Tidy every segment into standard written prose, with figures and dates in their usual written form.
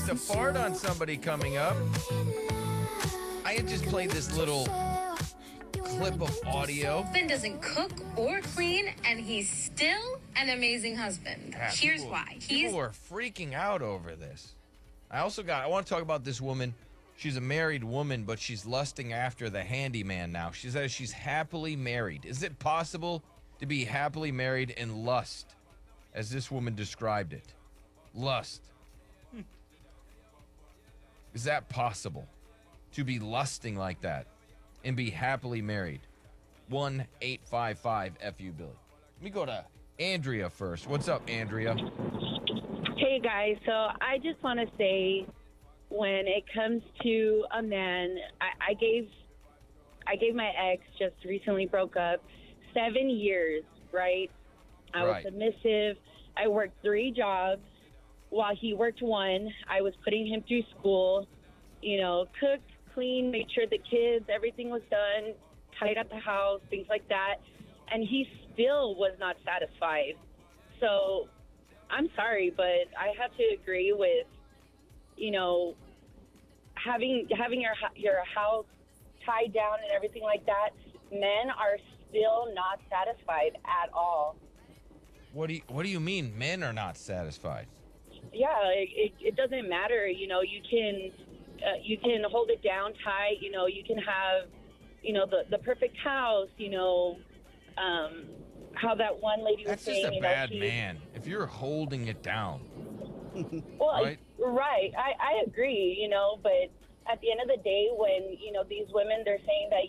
used to fart on somebody coming up. I had just played this little clip of audio. Husband doesn't cook or clean, and he's still an amazing husband. Yeah, Here's why. People are freaking out over this. I want to talk about this woman. She's a married woman, but she's lusting after the handyman now. She says she's happily married. Is it possible to be happily married and lust, as this woman described it? Lust. Is that possible? To be lusting like that and be happily married? 1-855-FU Billy. Let me go to Andrea first. What's up, Andrea? Hey guys, so I just want to say, when it comes to a man, I gave my ex, just recently broke up, 7 years, right? I was submissive. I worked 3 jobs while he worked 1. I was putting him through school, cooked, cleaned, made sure the kids, everything was done, tied up the house, things like that. And he still was not satisfied. So I'm sorry, but I have to agree with, having your house tied down and everything like that. Men are still not satisfied at all. What do you mean men are not satisfied? Yeah, it doesn't matter. You can hold it down tight. You can have, the perfect house. How that one lady was That's saying. just a bad man. If you're holding it down. Well, right? I agree, but at the end of the day, when, these women, they're saying that,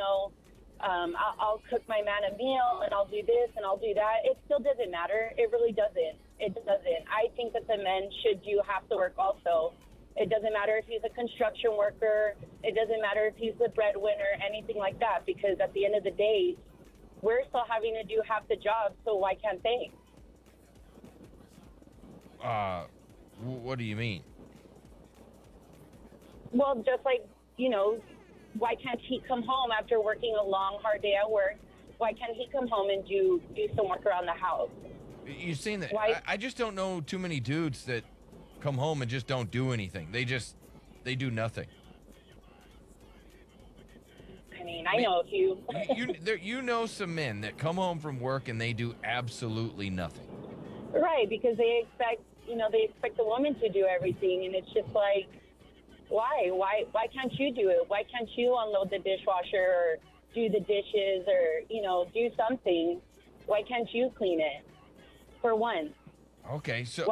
I'll cook my man a meal and I'll do this and I'll do that. It still doesn't matter. It really doesn't. It doesn't. I think that the men should do half the work also. It doesn't matter if he's a construction worker. It doesn't matter if he's the breadwinner, anything like that, because at the end of the day, we're still having to do half the job, so why can't they? What do you mean? Well, just like, why can't he come home after working a long, hard day at work? Why can't he come home and do some work around the house? You're saying that? Why? I just don't know too many dudes that come home and just don't do anything. They do nothing. I mean, I know a few. you know some men that come home from work and they do absolutely nothing. Right, because they expect the woman to do everything, and it's just like, why? Why can't you do it? Why can't you unload the dishwasher or do the dishes or, do something? Why can't you clean it? For one. Okay, so